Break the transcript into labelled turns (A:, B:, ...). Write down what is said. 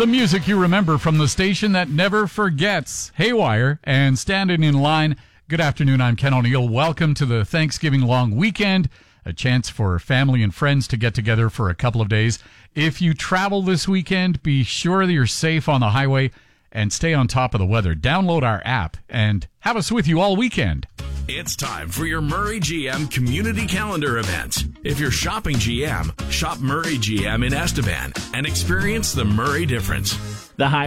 A: The music you remember from the station that never forgets. Haywire and Standing in Line. Good afternoon, I'm Ken O'Neill. Welcome to the Thanksgiving long weekend. A chance for family and friends to get together for a couple of days. If you travel this weekend, be sure that you're safe on the highway and stay on top of the weather. Download our app and have us with you all weekend.
B: It's time for your Murray GM community calendar event. If you're shopping GM, shop Murray GM in Estevan and experience the Murray difference.
C: The